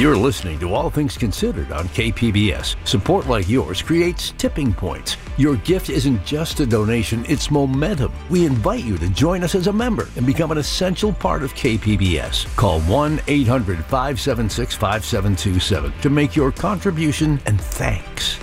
You're listening to All Things Considered on KPBS. Support like yours creates tipping points. Your gift isn't just a donation, it's momentum. We invite you to join us as a member and become an essential part of KPBS. Call 1-800-576-5727 to make your contribution, and thanks.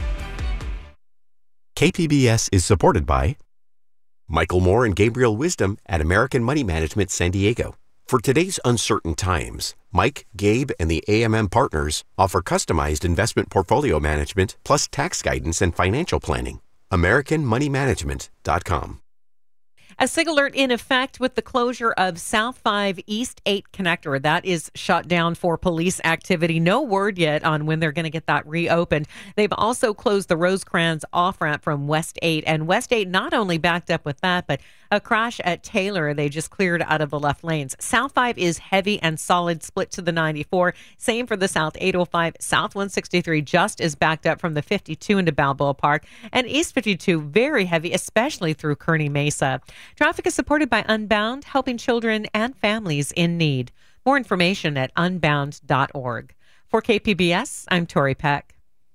KPBS is supported by Michael Moore and Gabriel Wisdom at American Money Management San Diego. For today's uncertain times, Mike, Gabe, and the AMM partners offer customized investment portfolio management plus tax guidance and financial planning. AmericanMoneyManagement.com. A SIG alert in effect with the closure of South 5 East 8 connector. That is shut down for police activity. No word yet on when they're going to get that reopened. They've also closed the Rosecrans off-ramp from West 8. And West 8 not only backed up with that, but a crash at Taylor they just cleared out of the left lanes. South 5 is heavy and solid, split to the 94. Same for the South 805. South 163 just is backed up from the 52 into Balboa Park. And East 52 very heavy, especially through Kearney Mesa. Traffic is supported by Unbound, helping children and families in need. More information at unbound.org. For KPBS, I'm Tori Peck.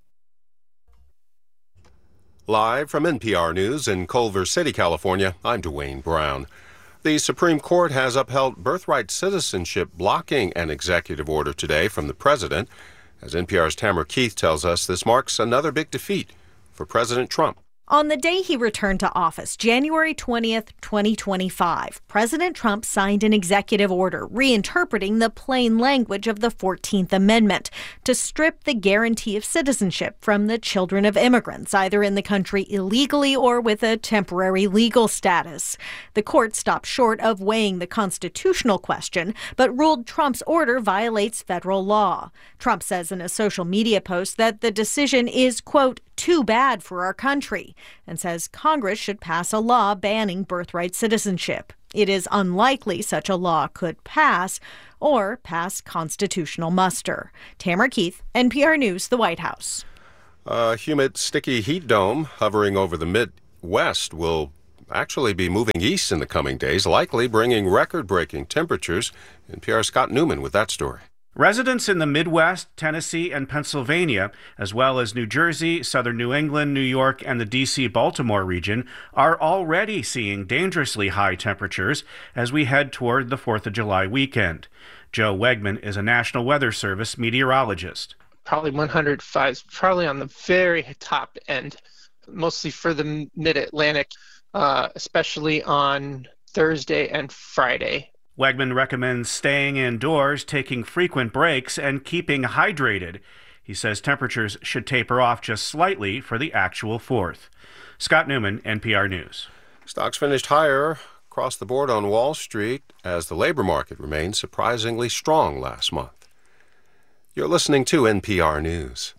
Live from NPR News in Culver City, California, I'm Dwayne Brown. The Supreme Court has upheld birthright citizenship blocking an executive order today from the president. As NPR's Tamara Keith tells us, this marks another big defeat for President Trump. On the day he returned to office, January 20th, 2025, President Trump signed an executive order reinterpreting the plain language of the 14th Amendment to strip the guarantee of citizenship from the children of immigrants, either in the country illegally or with a temporary legal status. The court stopped short of weighing the constitutional question, but ruled Trump's order violates federal law. Trump says in a social media post that the decision is, quote, too bad for our country, and says Congress should pass a law banning birthright citizenship. It is unlikely such a law could pass or pass constitutional muster. Tamara Keith, NPR News, the White House. A humid, sticky heat dome hovering over the Midwest will actually be moving east in the coming days, likely bringing record-breaking temperatures. NPR's Scott Newman with that story. Residents in the Midwest, Tennessee, and Pennsylvania, as well as New Jersey, southern New England, New York, and the D.C.-Baltimore region, are already seeing dangerously high temperatures as we head toward the 4th of July weekend. Joe Wegman is a National Weather Service meteorologist. Probably 105, probably on the very top end, mostly for the Mid-Atlantic, especially on Thursday and Friday. Wegman recommends staying indoors, taking frequent breaks, and keeping hydrated. He says temperatures should taper off just slightly for the actual 4th. Scott Newman, NPR News. Stocks finished higher across the board on Wall Street as the labor market remained surprisingly strong last month. You're listening to NPR News.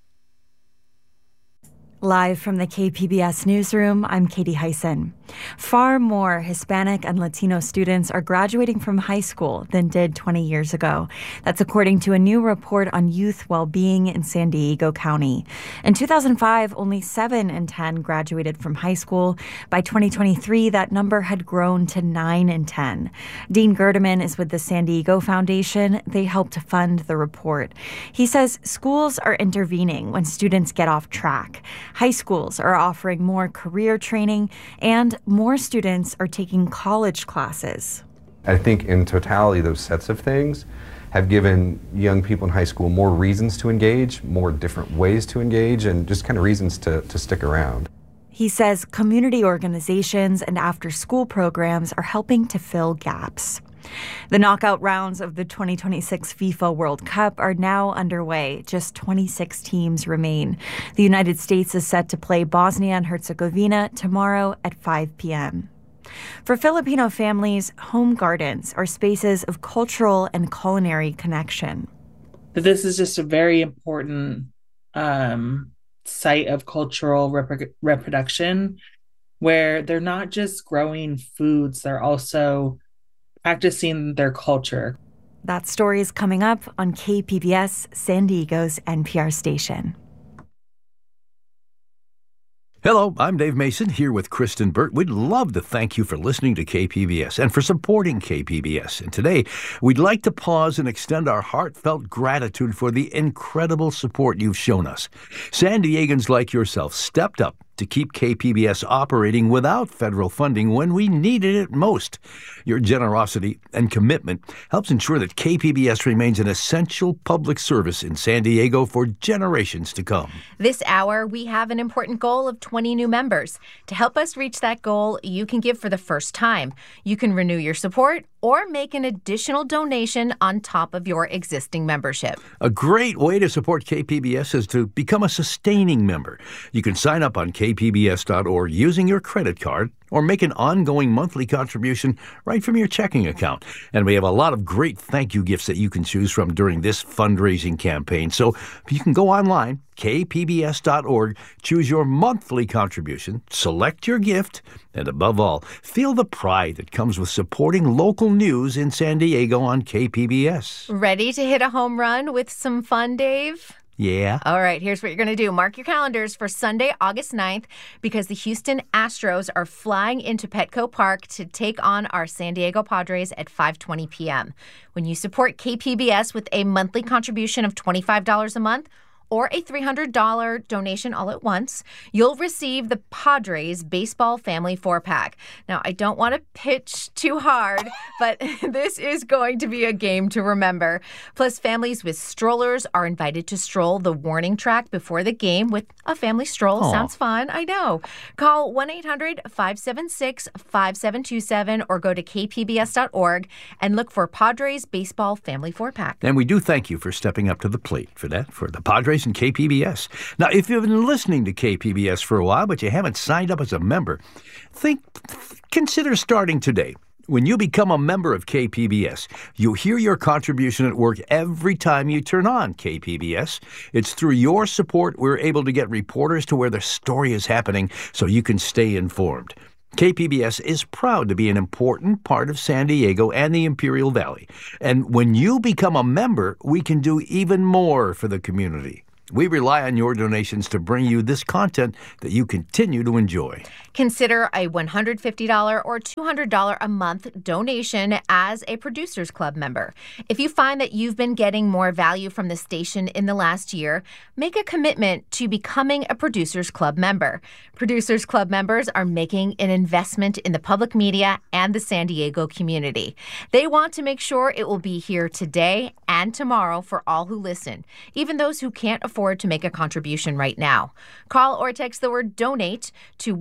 Live from the KPBS newsroom, I'm Katie Hyson. Far more Hispanic and Latino students are graduating from high school than did 20 years ago. That's according to a new report on youth well-being in San Diego County. In 2005, only 7 in 10 graduated from high school. By 2023, that number had grown to 9 in 10. Dean Gerdeman is with the San Diego Foundation. They helped fund the report. He says schools are intervening when students get off track. High schools are offering more career training, and more students are taking college classes. I think in totality, those sets of things have given young people in high school more reasons to engage, more different ways to engage, and just kind of reasons to stick around. He says community organizations and after-school programs are helping to fill gaps. The knockout rounds of the 2026 FIFA World Cup are now underway. Just 26 teams remain. The United States is set to play Bosnia and Herzegovina tomorrow at 5 p.m. For Filipino families, home gardens are spaces of cultural and culinary connection. This is just a very important site of cultural reproduction where they're not just growing foods, they're also practicing their culture. That story is coming up on KPBS, San Diego's NPR station. Hello, I'm Dave Mason here with Kristen Burt. We'd love to thank you for listening to KPBS and for supporting KPBS. And today, we'd like to pause and extend our heartfelt gratitude for the incredible support you've shown us. San Diegans like yourself stepped up to keep KPBS operating without federal funding when we needed it most. Your generosity and commitment helps ensure that KPBS remains an essential public service in San Diego for generations to come. This hour, we have an important goal of 20 new members. To help us reach that goal, you can give for the first time. You can renew your support or make an additional donation on top of your existing membership. A great way to support KPBS is to become a sustaining member. You can sign up on kpbs.org using your credit card or make an ongoing monthly contribution right from your checking account. And we have a lot of great thank you gifts that you can choose from during this fundraising campaign. So you can go online, kpbs.org, choose your monthly contribution, select your gift, and above all, feel the pride that comes with supporting local news in San Diego on KPBS. Ready to hit a home run with some fun, Dave? Yeah. All right, here's what you're going to do. Mark your calendars for Sunday, August 9th, because the Houston Astros are flying into Petco Park to take on our San Diego Padres at 5:20 p.m. When you support KPBS with a monthly contribution of $25 a month, or a $300 donation all at once, you'll receive the Padres Baseball Family 4-pack. Now, I don't want to pitch too hard, but this is going to be a game to remember. Plus, families with strollers are invited to stroll the warning track before the game with a family stroll. Aww. Sounds fun, I know. Call 1-800-576-5727 or go to kpbs.org and look for Padres Baseball Family 4-pack. And we do thank you for stepping up to the plate for that, for the Padres and KPBS. Now, if you've been listening to KPBS for a while, but you haven't signed up as a member, consider starting today. When you become a member of KPBS, you'll hear your contribution at work every time you turn on KPBS. It's through your support we're able to get reporters to where the story is happening so you can stay informed. KPBS is proud to be an important part of San Diego and the Imperial Valley. And when you become a member, we can do even more for the community. We rely on your donations to bring you this content that you continue to enjoy. Consider a $150 or $200 a month donation as a Producers Club member. If you find that you've been getting more value from the station in the last year, make a commitment to becoming a Producers Club member. Producers Club members are making an investment in the public media and the San Diego community. They want to make sure it will be here today and tomorrow for all who listen, even those who can't afford to make a contribution right now. Call or text the word donate to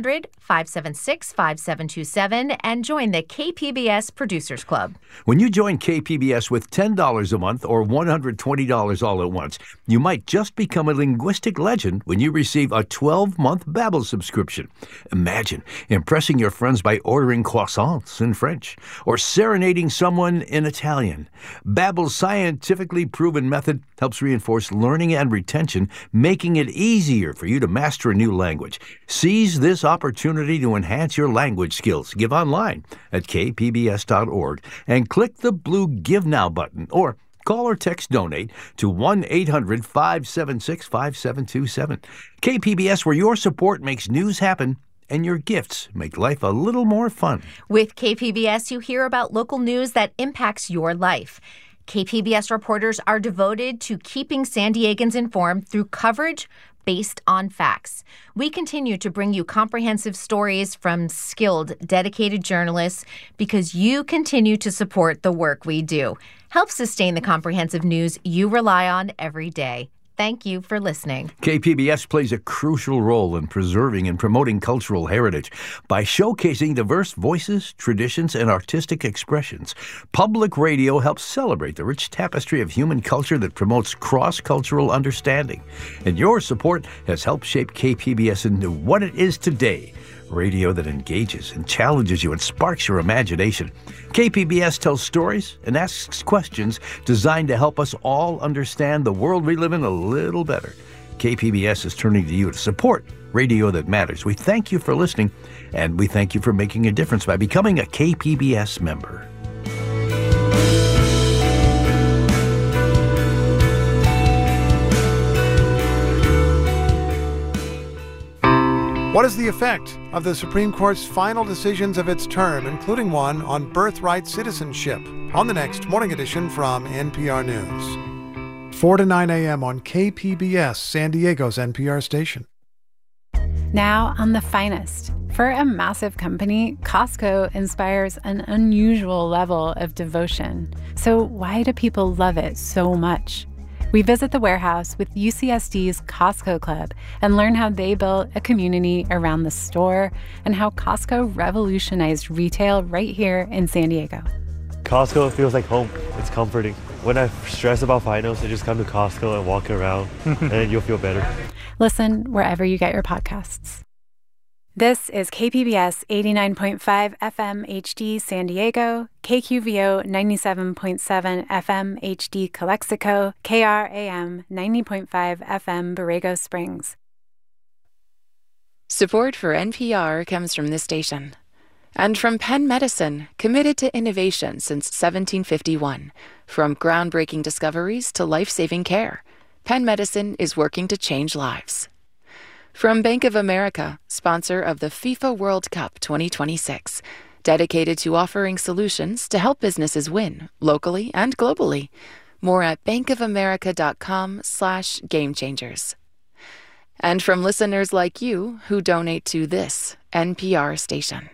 1-800-576-5727 and join the KPBS Producers Club. When you join KPBS with $10 a month or $120 all at once, you might just become a linguistic legend when you receive a 12-month Babbel subscription. Imagine impressing your friends by ordering croissants in French or serenading someone in Italian. Babbel's scientifically proven method helps reinforce learning and retention, making it easier for you to master a new language. Seize this opportunity to enhance your language skills. Give online at kpbs.org and click the blue Give Now button or call or text donate to 1-800-576-5727. KPBS, where your support makes news happen and your gifts make life a little more fun. With KPBS, you hear about local news that impacts your life. KPBS reporters are devoted to keeping San Diegans informed through coverage based on facts. We continue to bring you comprehensive stories from skilled, dedicated journalists because you continue to support the work we do. Help sustain the comprehensive news you rely on every day. Thank you for listening. KPBS plays a crucial role in preserving and promoting cultural heritage by showcasing diverse voices, traditions, and artistic expressions. Public radio helps celebrate the rich tapestry of human culture that promotes cross-cultural understanding. And your support has helped shape KPBS into what it is today. Radio that engages and challenges you and sparks your imagination. KPBS tells stories and asks questions designed to help us all understand the world we live in a little better. KPBS is turning to you to support radio that matters. We thank you for listening, and we thank you for making a difference by becoming a KPBS member. What is the effect of the Supreme Court's final decisions of its term, including one on birthright citizenship? On the next Morning Edition from NPR News. 4 to 9 a.m. on KPBS, San Diego's NPR station. Now on The Finest. For a massive company, Costco inspires an unusual level of devotion. So why do people love it so much? We visit the warehouse with UCSD's Costco Club and learn how they built a community around the store and how Costco revolutionized retail right here in San Diego. Costco feels like home. It's comforting. When I stress about finals, I just come to Costco and walk around, and then you'll feel better. Listen wherever you get your podcasts. This is KPBS 89.5 FM HD San Diego, KQVO 97.7 FM HD Calexico, KRAM 90.5 FM Borrego Springs. Support for NPR comes from this station. And from Penn Medicine, committed to innovation since 1751. From groundbreaking discoveries to life-saving care, Penn Medicine is working to change lives. From Bank of America, sponsor of the FIFA World Cup 2026, dedicated to offering solutions to help businesses win, locally and globally. More at bankofamerica.com/gamechangers. And from listeners like you who donate to this NPR station.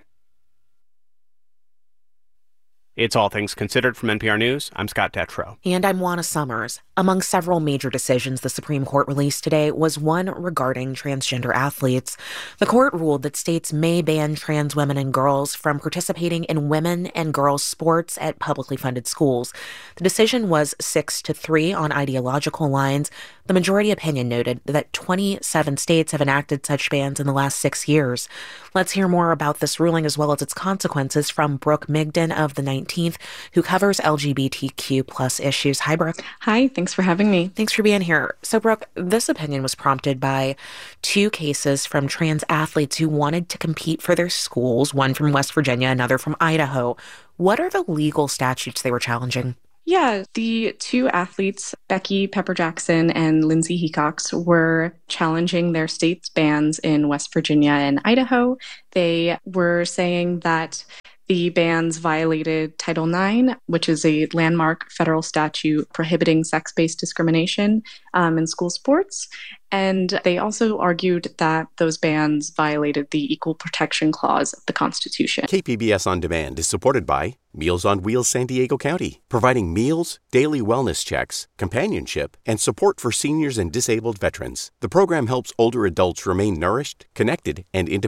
It's All Things Considered from NPR News. I'm Scott Detrow. And I'm Juana Summers. Among several major decisions the Supreme Court released today was one regarding transgender athletes. The court ruled that states may ban trans women and girls from participating in women and girls sports at publicly funded schools. The decision was 6-3 on ideological lines. The majority opinion noted that 27 states have enacted such bans in the last 6 years. Let's hear more about this ruling as well as its consequences from Brooke Migden of the 19th, who covers LGBTQ plus issues. Hi, Brooke. Hi, thanks for having me. Thanks for being here. So, Brooke, this opinion was prompted by 2 cases from trans athletes who wanted to compete for their schools, one from West Virginia, another from Idaho. What are the legal statutes they were challenging? Yeah, the 2 athletes, Becky Pepper Jackson and Lindsay Hecox, were challenging their state's bans in West Virginia and Idaho. They were saying that the bans violated Title IX, which is a landmark federal statute prohibiting sex-based discrimination in school sports. And they also argued that those bans violated the Equal Protection Clause of the Constitution. KPBS On Demand is supported by Meals on Wheels San Diego County, providing meals, daily wellness checks, companionship, and support for seniors and disabled veterans. The program helps older adults remain nourished, connected, and independent.